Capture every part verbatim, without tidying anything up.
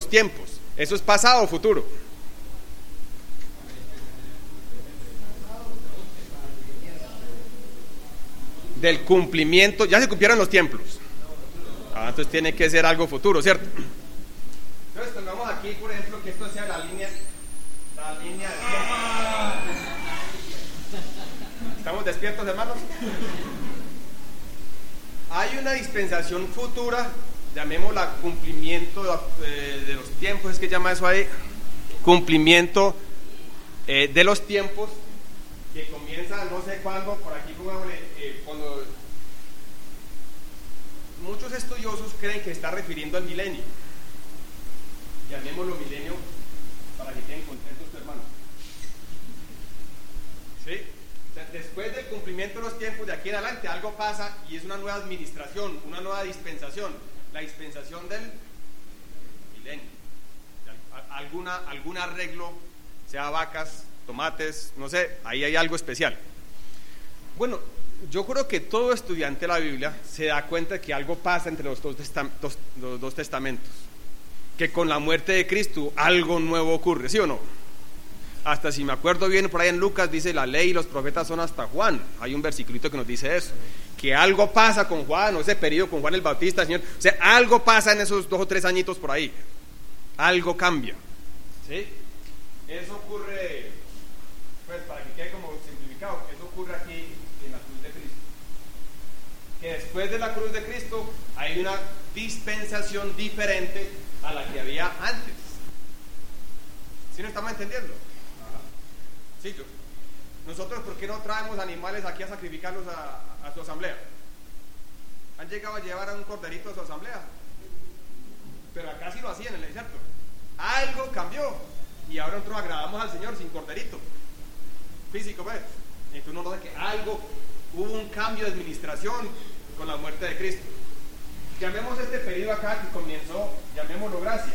tiempos. ¿Eso es pasado o futuro? Del cumplimiento, ya se cumplieron los tiempos. Ah, entonces tiene que ser algo futuro, ¿cierto? Entonces pongamos aquí, por ejemplo, que esto sea la línea, la línea de tiempo. ¿Estamos despiertos, hermanos? Hay una dispensación futura, llamémosla cumplimiento de, de los tiempos, es que llama eso ahí, cumplimiento eh, de los tiempos, que comienza no sé cuándo, por aquí pongámosle, eh, cuando muchos estudiosos creen que está refiriendo al milenio. Llamémoslo milenio para que queden contentos tus hermanos. ¿Sí? O sea, después del cumplimiento de los tiempos, de aquí en adelante algo pasa y es una nueva administración, una nueva dispensación, la dispensación del milenio. Alguna, algún arreglo, sea vacas, tomates, no sé, ahí hay algo especial. Bueno, yo creo que todo estudiante de la Biblia se da cuenta de que algo pasa entre los dos, testam- dos, los dos testamentos, que con la muerte de Cristo algo nuevo ocurre, ¿sí o no? Hasta si me acuerdo bien, por ahí en Lucas dice la ley y los profetas son hasta Juan. Hay un versiculito que nos dice eso, que algo pasa con Juan, o ese periodo con Juan el Bautista, Señor, o sea, algo pasa en esos dos o tres añitos por ahí, algo cambia, ¿sí? Eso ocurre, pues para que quede como simplificado, eso ocurre aquí en la cruz de Cristo, que después de la cruz de Cristo hay una dispensación diferente a la que había antes. ¿Sí nos estamos entendiendo? Sí, yo. Nosotros, ¿por qué no traemos animales aquí a sacrificarlos a, a su asamblea? ¿Han llegado a llevar a un corderito a su asamblea? Pero acá sí lo hacían en el desierto. Algo cambió y ahora nosotros agradamos al Señor sin corderito físico, pues. Entonces uno nota que algo, hubo un cambio de administración con la muerte de Cristo. Llamemos este periodo acá que comenzó, llamémoslo gracia.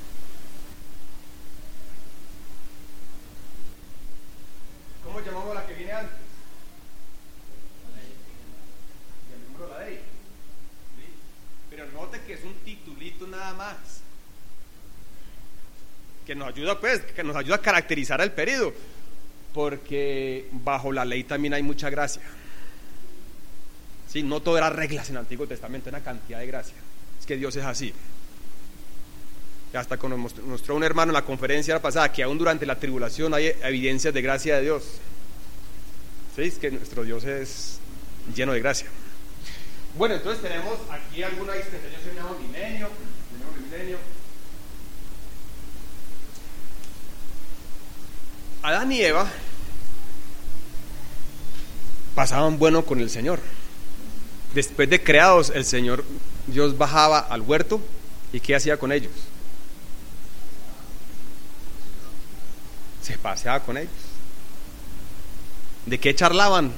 ¿Cómo llamamos la que viene antes? Llamémoslo la ley. ¿Sí? Pero note que es un titulito nada más, que nos ayuda, pues, que nos ayuda a caracterizar el periodo, porque bajo la ley también hay mucha gracia. Sí, no todo era reglas en el Antiguo Testamento, una cantidad de gracia. Es que Dios es así. Y hasta cuando nos mostró un hermano en la conferencia pasada que aún durante la tribulación hay evidencias de gracia de Dios. Sí, es que nuestro Dios es lleno de gracia. Bueno, entonces tenemos aquí alguna dispensación que se llama milenio, milenio. Adán y Eva pasaban bueno con el Señor. Después de creados, el Señor Dios bajaba al huerto y ¿qué hacía con ellos? Se paseaba con ellos. ¿De qué charlaban?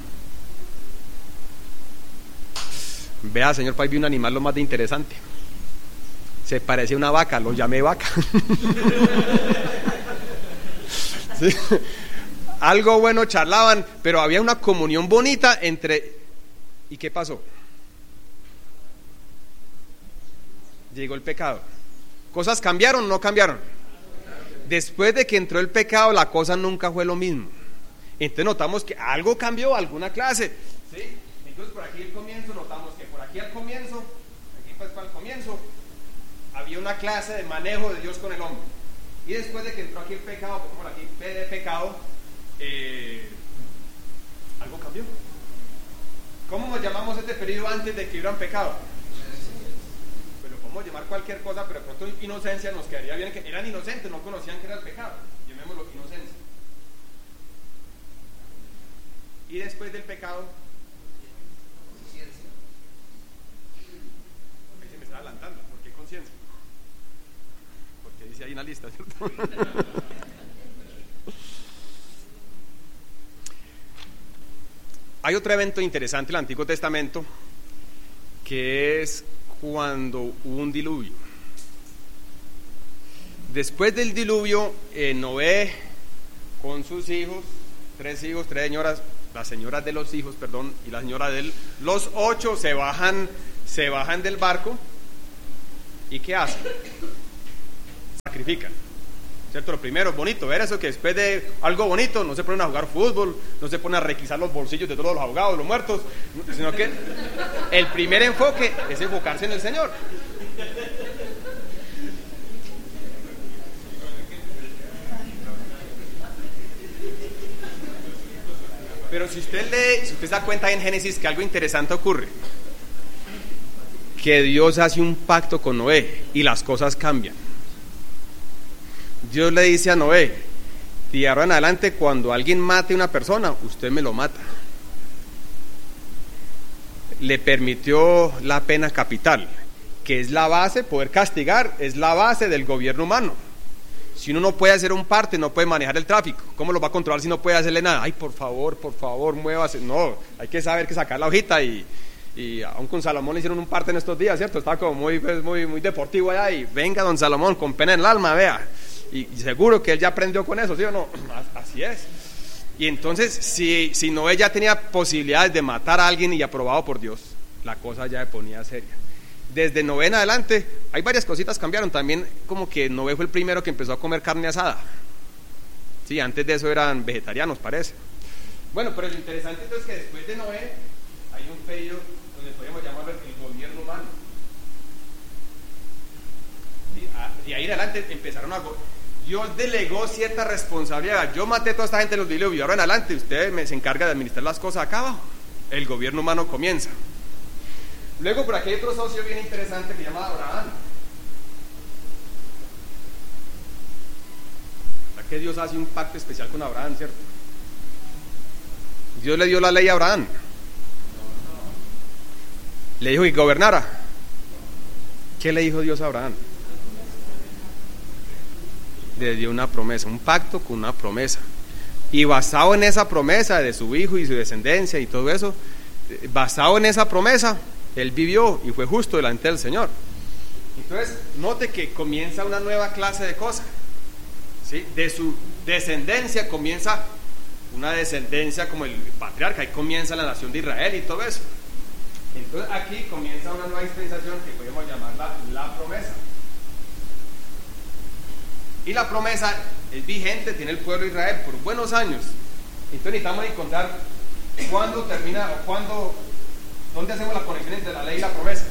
Vea, señor, para ahí vi un animal lo más de interesante. Se parecía a una vaca, lo llamé vaca. ¿Sí? Algo bueno charlaban, pero había una comunión bonita entre... ¿Y qué pasó? Llegó el pecado. ¿Cosas cambiaron o no cambiaron? Después de que entró el pecado, la cosa nunca fue lo mismo. Entonces notamos que algo cambió, alguna clase. ¿Sí? Entonces por aquí al comienzo notamos que por aquí al comienzo, aquí pues para el comienzo, había una clase de manejo de Dios con el hombre. Y después de que entró aquí el pecado, como aquí P de pecado, eh, algo cambió. ¿Cómo nos llamamos este periodo antes de que hubieran pecado? Pues lo podemos llamar cualquier cosa, pero de pronto inocencia nos quedaría bien, que eran inocentes, no conocían que era el pecado. Llamémoslo inocencia. Y después del pecado, conciencia. Ahí se me está adelantando. ¿Por qué conciencia? Porque dice ahí una lista, ¿cierto? Hay otro evento interesante en el Antiguo Testamento, que es cuando hubo un diluvio. Después del diluvio, eh, Noé con sus hijos, tres hijos, tres señoras, las señoras de los hijos, perdón, y la señora de él, los ocho se bajan, se bajan del barco. ¿Y qué hacen? sacrifican. ¿Cierto? Lo primero es bonito, ver eso, que después de algo bonito no se ponen a jugar fútbol, no se ponen a requisar los bolsillos de todos los ahogados, los muertos, sino que el primer enfoque es enfocarse en el Señor. Pero si usted lee, si usted se da cuenta en Génesis que algo interesante ocurre, que Dios hace un pacto con Noé y las cosas cambian. Dios le dice a Noé: de ahora en adelante, cuando alguien mate a una persona, usted me lo mata. Le permitió la pena capital, que es la base, poder castigar, es la base del gobierno humano. Si uno no puede hacer un parte, no puede manejar el tráfico, ¿cómo lo va a controlar si no puede hacerle nada? Ay, por favor, por favor, muévase. No, hay que saber que sacar la hojita y, y aún con Salomón le hicieron un parte en estos días, ¿cierto? Estaba como muy, pues, muy, muy deportivo allá y venga don Salomón, con pena en el alma, vea. Y, y seguro que él ya aprendió con eso, ¿sí o no? Así es. Y entonces, si, si Noé ya tenía posibilidades de matar a alguien y aprobado por Dios, la cosa ya se ponía seria. Desde Noé en adelante, hay varias cositas cambiaron. También como que Noé fue el primero que empezó a comer carne asada. Sí, antes de eso eran vegetarianos, parece. Bueno, pero lo interesante entonces es que después de Noé hay un periodo donde podríamos llamarlo el gobierno humano. Sí, y ahí en adelante empezaron a... Dios delegó cierta responsabilidad. Yo maté a toda esta gente en los diluvios y ahora en adelante usted me, se encarga de administrar las cosas acá abajo. El gobierno humano comienza. Luego por aquí hay otro socio bien interesante que se llama Abraham. ¿Para qué Dios hace un pacto especial con Abraham, cierto? Dios le dio la ley a Abraham. Le dijo que gobernara. ¿Qué le dijo Dios a Abraham? Le dio una promesa, un pacto con una promesa. Y basado en esa promesa de su hijo y su descendencia y todo eso, basado en esa promesa, él vivió y fue justo delante del Señor. Entonces, note que comienza una nueva clase de cosas, ¿sí? De su descendencia comienza una descendencia como el patriarca, ahí comienza la nación de Israel y todo eso. Entonces, aquí comienza una nueva dispensación que podemos llamarla la promesa. Y la promesa es vigente, tiene el pueblo de Israel por buenos años. Entonces, necesitamos encontrar cuándo termina o cuándo. ¿Dónde hacemos la conexión entre la ley y la promesa?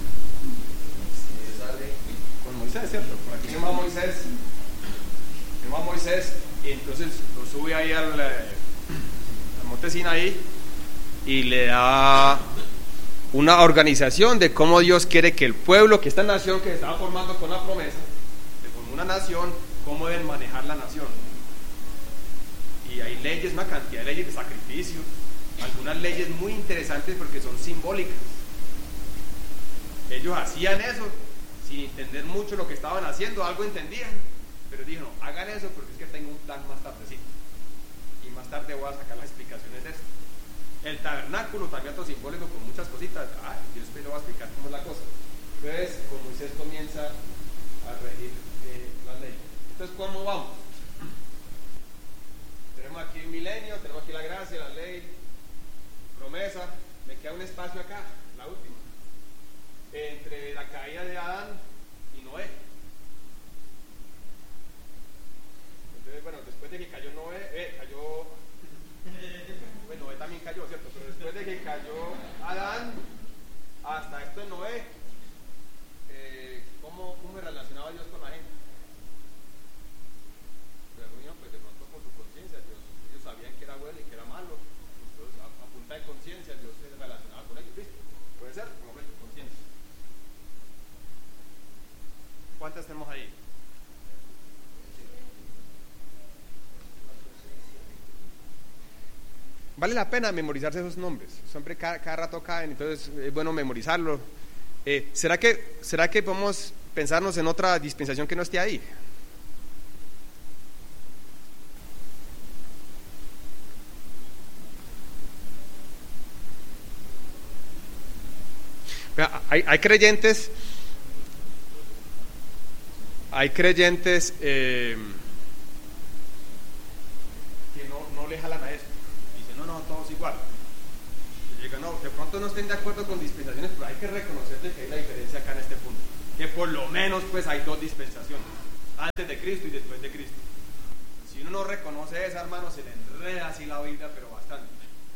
Con Moisés, ¿cierto? Por aquí se llama Moisés. Se llama Moisés y entonces lo sube ahí al, al monte Sinaí y le da una organización de cómo Dios quiere que el pueblo, que esta nación que se estaba formando con la promesa, se formó una nación, cómo deben manejar la nación. Y hay leyes, una cantidad de leyes de sacrificio. Algunas leyes muy interesantes porque son simbólicas. Ellos hacían eso sin entender mucho lo que estaban haciendo, algo entendían, pero dijeron, no, hagan eso porque es que tengo un plan más tardecito y más tarde voy a sacar las explicaciones de esto. El tabernáculo también otro simbólico con muchas cositas. Ah, yo después le voy a explicar cómo es la cosa. Entonces, con Moisés comienza a regir eh, las leyes. Entonces, ¿cómo vamos? Tenemos aquí un milenio, tenemos aquí la gracia, la ley, promesa. Me queda un espacio acá, la última, entre la caída de Adán y Noé. Entonces, bueno, después de que cayó Noé, eh, cayó, bueno, Noé también cayó, ¿cierto? Pero después de que cayó Adán, hasta esto de Noé, eh, ¿cómo, ¿cómo me relacionaba Dios con la gente? Pues, bueno, pues de pronto por su conciencia, ellos sabían que era bueno y que era malo. Entonces, a, a punta de conciencia, Dios se relacionaba con ellos, ¿viste? Puede ser, por lo menos conciencia. ¿Cuántas tenemos ahí? Vale la pena memorizarse esos nombres. Siempre cada, cada rato caen, entonces es bueno memorizarlo. Eh, ¿será que, ¿Será que podemos pensarnos en otra dispensación que no esté ahí? Hay, hay creyentes, hay creyentes eh, que no, no le jalan a eso. Dicen, no, no, todos igual. Y digo, no, de pronto no estén de acuerdo con dispensaciones, pero hay que reconocer que hay la diferencia acá en este punto. Que por lo menos pues hay dos dispensaciones. antes de Cristo y después de Cristo. Si uno no reconoce esa, hermano, se le enreda así la Biblia, pero bastante.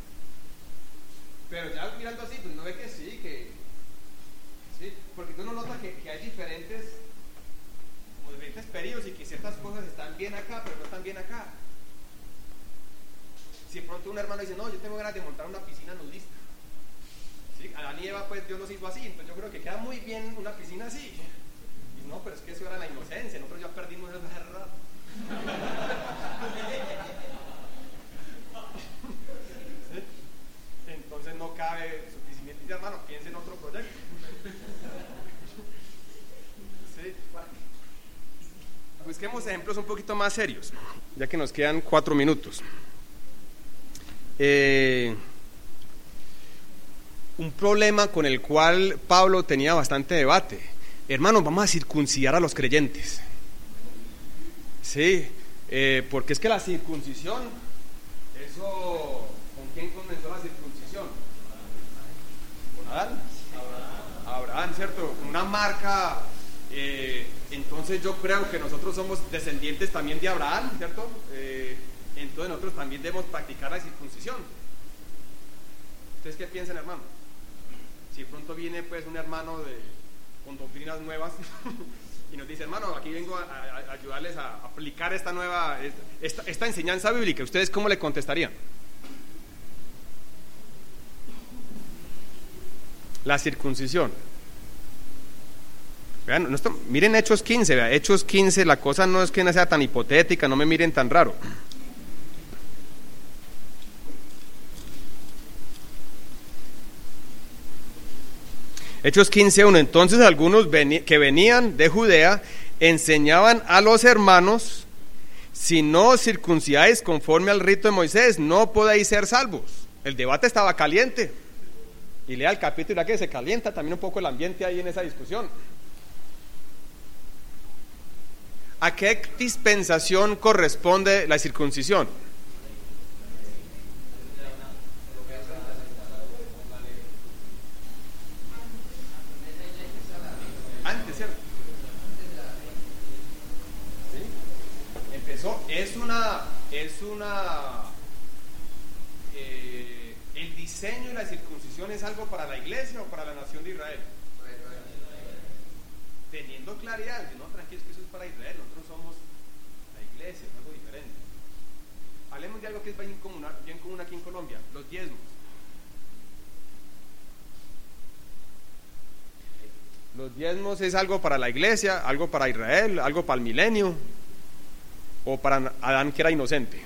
Pero ya mirando así, pues no ve que sí, que sí, porque uno nota que, que hay diferentes, como diferentes periodos y que ciertas cosas están bien acá, pero no están bien acá. Si de pronto un hermano dice, no, yo tengo ganas de montar una piscina nudista. ¿Sí? Adán y Eva, pues Dios los hizo así, entonces yo creo que queda muy bien una piscina así. Y no, pero es que eso era la inocencia, nosotros ya perdimos eso hace rato. ¿Sí? Entonces no cabe suficiente, hermano, piense en otro proyecto. ¿Sí? Busquemos ejemplos un poquito más serios, ya que nos quedan cuatro minutos. Eh, un problema con el cual Pablo tenía bastante debate. Hermanos, vamos a circuncidar a los creyentes. Sí, eh, porque es que la circuncisión, eso, ¿con quién comenzó la circuncisión? ¿Con Adán? Abraham, Abraham, ¿cierto? Una marca, eh, entonces yo creo que nosotros somos descendientes también de Abraham, ¿cierto? Eh, entonces nosotros también debemos practicar la circuncisión. ¿Ustedes qué piensan, hermano? Si de pronto viene pues un hermano de, con doctrinas nuevas y nos dice, hermano, aquí vengo a, a, a ayudarles a aplicar esta nueva, esta, esta enseñanza bíblica, ¿ustedes cómo le contestarían? La circuncisión. Vean, no está, miren Hechos quince, vean, Hechos quince, la cosa no es que no sea tan hipotética, no me miren tan raro. Hechos quince uno, entonces algunos veni- que venían de Judea enseñaban a los hermanos, si no os circuncidáis conforme al rito de Moisés, no podéis ser salvos. El debate estaba caliente. Y lea el capítulo, que se calienta también un poco el ambiente ahí en esa discusión. ¿A qué dispensación corresponde la circuncisión? Antes, ¿cierto? ¿Sí? Empezó, es una, es una, eh, el diseño y la circuncisión es algo para la iglesia o para la nación de Israel. Teniendo claridad, no, tranquilos que eso es para Israel, nosotros somos la iglesia, es algo diferente. Hablemos de algo que es bien común, bien común aquí en Colombia, los diezmos. Los diezmos es algo para la iglesia, algo para Israel, algo para el milenio, o para Adán que era inocente.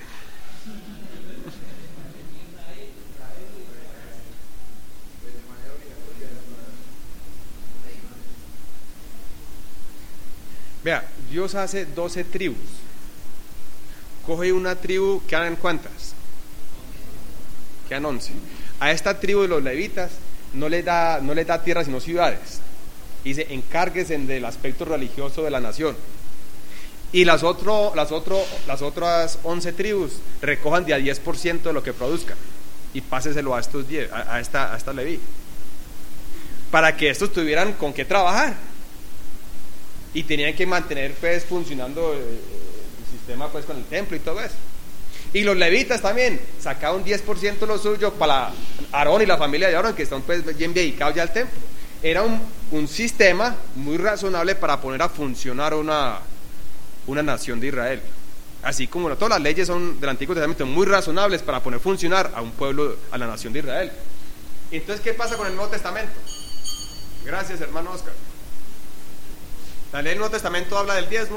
Vea, Dios hace doce tribus. Coge una tribu, ¿quedan cuántas? Quedan once. A esta tribu de los levitas no les da, no les da tierra sino ciudades. Dice, encárguense del aspecto religioso de la nación. Y las, otro, las, otro, las otras once tribus recojan de a diez por ciento de lo que produzcan y páseselo a estos diez, a, a esta, a esta Leví, para que estos tuvieran con qué trabajar. Y tenían que mantener pues funcionando el, el sistema pues con el templo y todo eso. Y los levitas también sacaban diez por ciento de lo suyo para Aarón y la familia de Aarón, que están pues bien dedicados ya al templo. Era un, un sistema muy razonable para poner a funcionar una, una nación de Israel. Así como todas las leyes son del Antiguo Testamento muy razonables para poner a funcionar a un pueblo, a la nación de Israel. Entonces, ¿qué pasa con el Nuevo Testamento? Gracias, hermano Oscar. La ley del Nuevo Testamento habla del diezmo.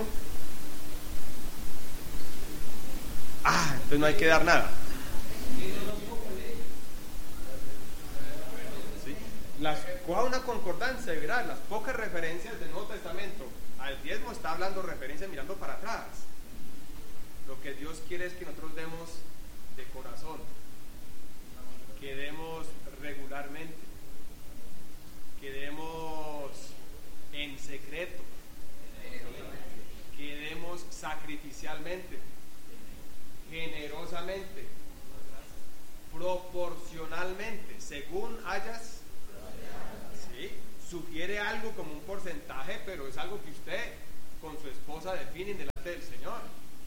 Ah, entonces no hay que dar nada. ¿Sí? Las, coja una concordancia y verá, las pocas referencias del Nuevo Testamento al diezmo está hablando referencias mirando para atrás. Lo que Dios quiere es que nosotros demos de corazón, que demos regularmente, que demos en secreto, que demos sacrificialmente, generosamente, proporcionalmente, según hayas. ¿Sí? Sugiere algo como un porcentaje, pero es algo que usted con su esposa definen delante del Señor.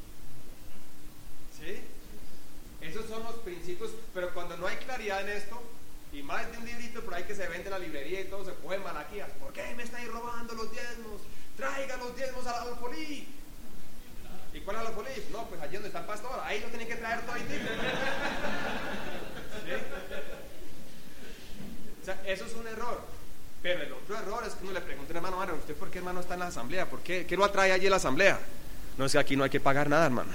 ¿Sí? Esos son los principios, pero cuando no hay claridad en esto, y más de un librito por ahí que se vende en la librería y todo, se cogen malaquías. ¿Por qué me estáis robando los diezmos? Traiga los diezmos al alfolí. ¿Y cuál es el alfolí? No, pues allí donde está el pastor, ahí lo tienen que traer todo el día. ¿Sí? O sea, eso es un error. Pero el otro error es que uno le pregunta, hermano, hermano, ¿usted por qué, hermano, está en la asamblea? ¿Por qué? ¿Qué lo atrae allí a la asamblea? No, es que aquí no hay que pagar nada, hermano.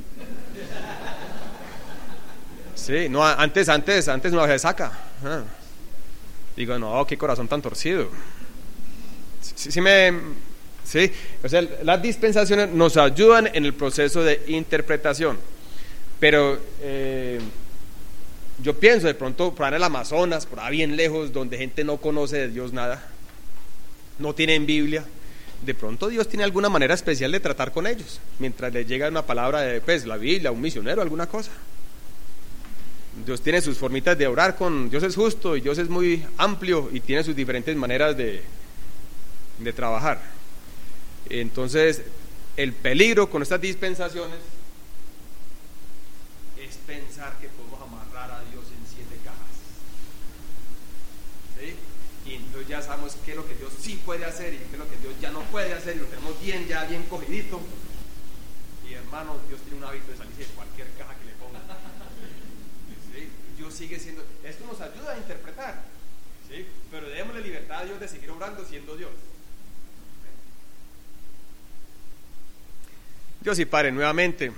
Sí, no, antes, antes, antes no se saca. Ah. Digo, no, qué corazón tan torcido. Sí, sí me... Sí, o sea, las dispensaciones nos ayudan en el proceso de interpretación. Pero... Eh, yo pienso de pronto por ahí en el Amazonas, por ahí bien lejos, donde gente no conoce de Dios nada, no tienen Biblia, de pronto Dios tiene alguna manera especial de tratar con ellos, mientras les llega una palabra de pues, la Biblia, un misionero, alguna cosa. Dios tiene sus formitas de orar con, Dios es justo y Dios es muy amplio y tiene sus diferentes maneras de, de trabajar. Entonces, el peligro con estas dispensaciones es pensar que podemos amarrar a Dios en siete cajas. ¿Sí? Y entonces ya sabemos qué es lo que Dios sí puede hacer y qué es lo que Dios ya no puede hacer y lo tenemos bien, ya bien cogidito. Y hermanos, Dios tiene un hábito de salirse de cualquier caja que le ponga. ¿Sí? Dios sigue siendo, esto nos ayuda a interpretar, ¿sí? Pero démosle libertad a Dios de seguir obrando siendo Dios. Dios y Padre, nuevamente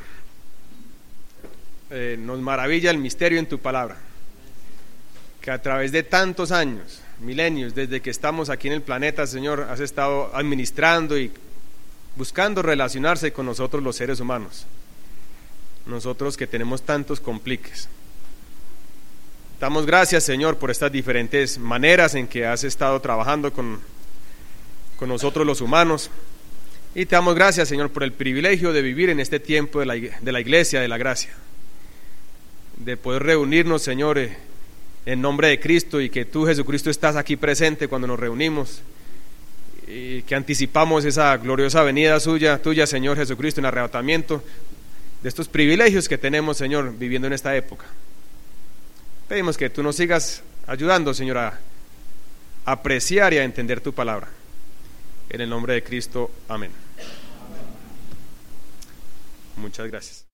Eh, nos maravilla el misterio en tu palabra, que a través de tantos años, milenios, desde que estamos aquí en el planeta, Señor, has estado administrando y buscando relacionarse con nosotros los seres humanos, nosotros que tenemos tantos compliques. Damos gracias, Señor, por estas diferentes maneras en que has estado trabajando con, con nosotros los humanos, y te damos gracias, Señor, por el privilegio de vivir en este tiempo de la, de la iglesia de la gracia, de poder reunirnos, Señor, en nombre de Cristo, y que tú, Jesucristo, estás aquí presente cuando nos reunimos, y que anticipamos esa gloriosa venida suya, tuya, Señor Jesucristo, en arrebatamiento, de estos privilegios que tenemos, Señor, viviendo en esta época. Pedimos que tú nos sigas ayudando, Señor, a apreciar y a entender tu palabra. En el nombre de Cristo, amén. Muchas gracias.